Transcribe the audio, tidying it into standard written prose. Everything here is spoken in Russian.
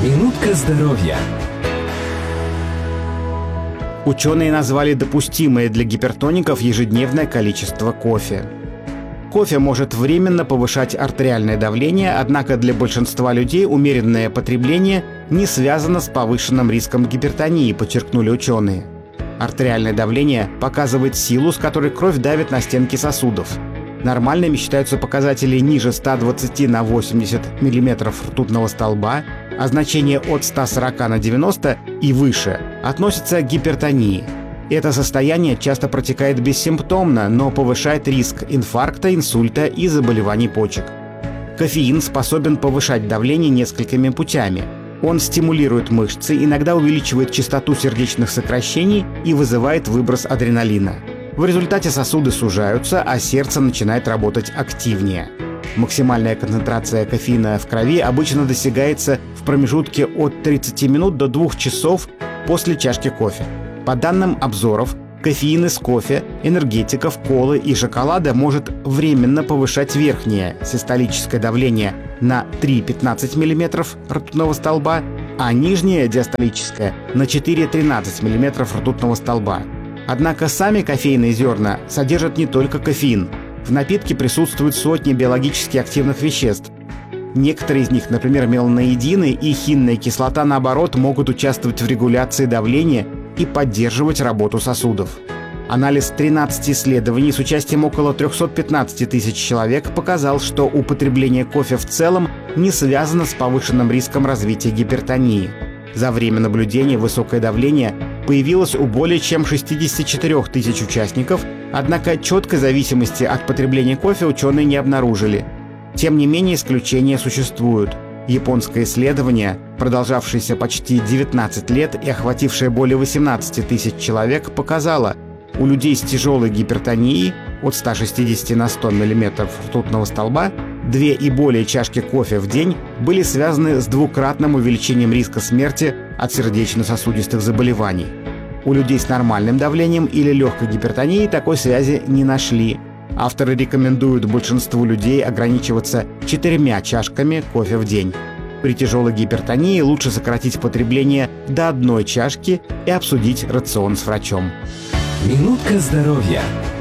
Минутка здоровья. Ученые назвали допустимое для гипертоников ежедневное количество кофе. Кофе может временно повышать артериальное давление, однако для большинства людей умеренное потребление не связано с повышенным риском гипертонии, подчеркнули ученые. Артериальное давление показывает силу, с которой кровь давит на стенки сосудов. Нормальными считаются показатели ниже 120 на 80 мм ртутного столба, а значение от 140 на 90 и выше относятся к гипертонии. Это состояние часто протекает бессимптомно, но повышает риск инфаркта, инсульта и заболеваний почек. Кофеин способен повышать давление несколькими путями. Он стимулирует мышцы, иногда увеличивает частоту сердечных сокращений и вызывает выброс адреналина. В результате сосуды сужаются, а сердце начинает работать активнее. Максимальная концентрация кофеина в крови обычно достигается в промежутке от 30 минут до 2 часов после чашки кофе. По данным обзоров, кофеин из кофе, энергетиков, колы и шоколада может временно повышать верхнее систолическое давление на 3-15 мм ртутного столба, а нижнее диастолическое на 4-13 мм ртутного столба. Однако сами кофейные зерна содержат не только кофеин. В напитке присутствуют сотни биологически активных веществ. Некоторые из них, например, меланоидины и хинная кислота, наоборот, могут участвовать в регуляции давления и поддерживать работу сосудов. Анализ 13 исследований с участием около 315 тысяч человек показал, что употребление кофе в целом не связано с повышенным риском развития гипертонии. За время наблюдения высокое давление появилось у более чем 64 тысяч участников, однако четкой зависимости от потребления кофе ученые не обнаружили. Тем не менее, исключения существуют. Японское исследование, продолжавшееся почти 19 лет и охватившее более 18 тысяч человек, показало, у людей с тяжелой гипертонией от 160 на 100 мм ртутного столба 2 и более чашки кофе в день были связаны с двукратным увеличением риска смерти от сердечно-сосудистых заболеваний. У людей с нормальным давлением или легкой гипертонией такой связи не нашли. Авторы рекомендуют большинству людей ограничиваться 4 чашками кофе в день. При тяжелой гипертонии лучше сократить потребление до 1 чашки и обсудить рацион с врачом. Минутка здоровья.